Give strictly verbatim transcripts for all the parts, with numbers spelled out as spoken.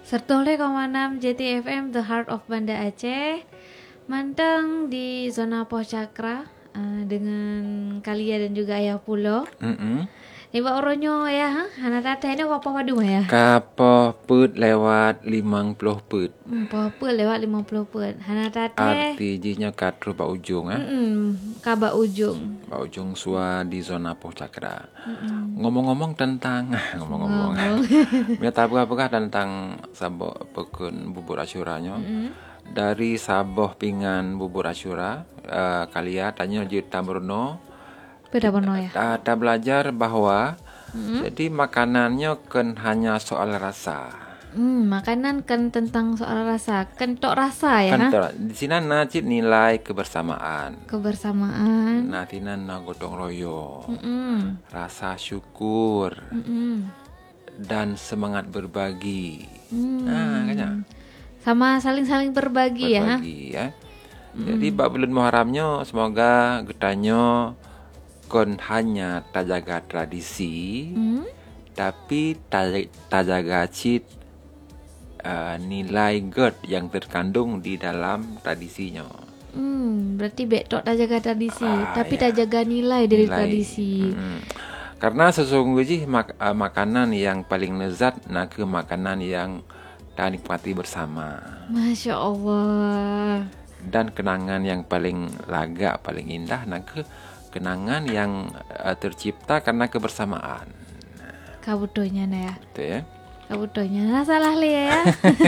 Sertole koma enam J T F M The Heart of Banda Aceh. Manteng di zona Poh Cakra uh, dengan Kalia dan juga Ayah Pulo. Mm-mm. Iba oronyo ya, ha? Hana tata ini apa padu ya? Kapoh put lewat limang puluh put. Hmm, poh put lewat lima puluh put. Hana tata. Arti jinya katru ba ujung ah. Mm kaba ujung. Ba ujung sua di zona Poh Cakra. Mm-mm. Ngomong-ngomong tentang ngomong-ngomong. Mia tabu apa tentang sabo pekun bubur asyuranya. Mm-mm. Dari Saboh Pingan bubur asyura uh, Kalia tanya Jita Bruno. Beda bono ya. Ada belajar bahwa mm-hmm. jadi makanannya kan hanya soal rasa. Hmm, makanan kan tentang soal rasa, kentok rasa ya. Kentok. Di sini nacit nilai kebersamaan. Kebersamaan. Nanti na gotong royong. Mm-mm. Rasa syukur. Mm-mm. Dan semangat berbagi. Mm. Nah, kayaknya. Sama saling-saling berbagi, berbagi ya. ya. Mm. Jadi bab bulan Muharramnya semoga getanyo kon hanya tajaga tradisi, hmm? tapi tajaga cit uh, nilai God yang terkandung di dalam tradisinya. Hmm, berarti betok tajaga tradisi, ah, tapi ya. tajaga nilai dari nilai. tradisi. Hmm. Karena sesungguhnya mak- uh, makanan yang paling lezat nak ke makanan yang kita nikmati bersama. Masya Allah. Dan kenangan yang paling laga, paling indah nak ke kenangan yang uh, tercipta karena kebersamaan. Kabutonya ya. Betul ya. Kabutonya nah, salah li ya.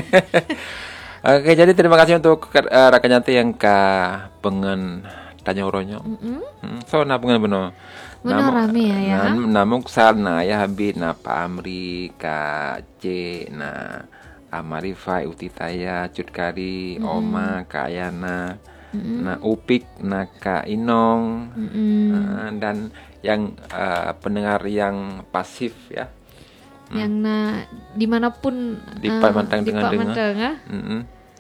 Oke, jadi terima kasih untuk uh, rakan nyati yang ka pengen tanya uronyo. Hmm, so na pengen beno. Beno rame ya ya. Nam, namun sana ya habis na Pak Amri, Kak C, na Amarifai, Utitaya, Cutkari, mm-hmm. Oma, Kak Ayana. Mm-hmm. Nah Upik, nah Kak Inong, mm-hmm. uh, dan yang uh, pendengar yang pasif ya, yang hmm. nah dimanapun di Pak Mantang dengan dengar. Mm-hmm.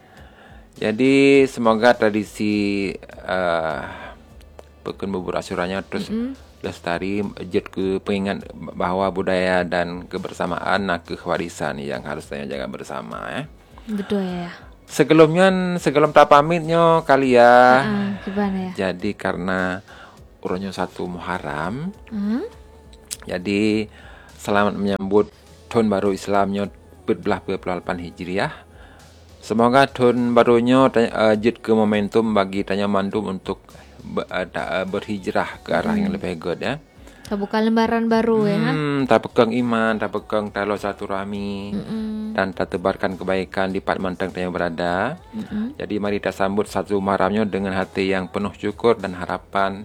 Jadi semoga tradisi uh, pekun bubur asyuranya terus mm-hmm. lestari, jet ke pengingat bahwa budaya dan kebersamaan nah kewarisan yang harusnya jaga bersama ya. Betul ya. Sebelumnya, sebelum tak pamitnya kali ya. Uh-uh, gimana ya? Jadi karena uronyo satu Muharram, uh-huh. jadi selamat menyambut tahun baru Islamnya berbelah dua puluh delapan Hijriah. Semoga tahun barunya uh, jid ke momentum bagi tanya mandum untuk ber, uh, berhijrah ke arah hmm. yang lebih good ya. Buka lembaran baru ya. Hmm, tak pegang iman, tak pegang talo silaturahmi, dan tak tebarkan kebaikan di Pak Mantang yang berada. Mm-mm. Jadi mari kita sambut satu Muharramnya dengan hati yang penuh syukur dan harapan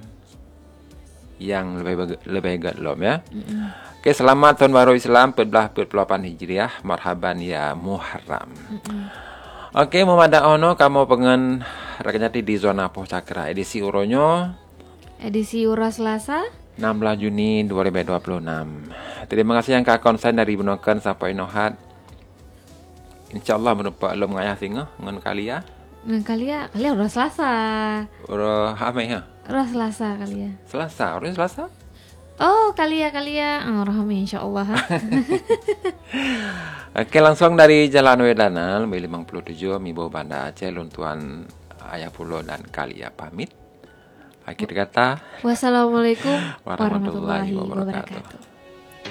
yang lebih lebih gadlom ya. Mm-mm. Oke, selamat tahun baru Islam dua puluh delapan Hijriah. Marhaban ya Muharram. Mm-mm. Oke, memada ono kamu pengen rakyat di zona Poh Cakra edisi uronyo. Edisi Ura Selasa enam belas Juni dua ribu dua puluh enam. Terima kasih yang kak konsen dari Benoken sampai Nohat. Insyaallah menumpah lo mengayah singa ngan Kalia. Ngan Kalia, Kalia udah Selasa. Udah hame ya? Udah Selasa Kalia. Selasa, udah Selasa? Oh, Kalia Kalia, oh, rahmi insyaallah. Oke, langsung dari Jalan Wedana lima puluh tujuh Mibo Banda Aceh Luntuan Ayah Pulo dan Kalia pamit. Akhir kata, wassalamualaikum warahmatullahi wabarakatuh.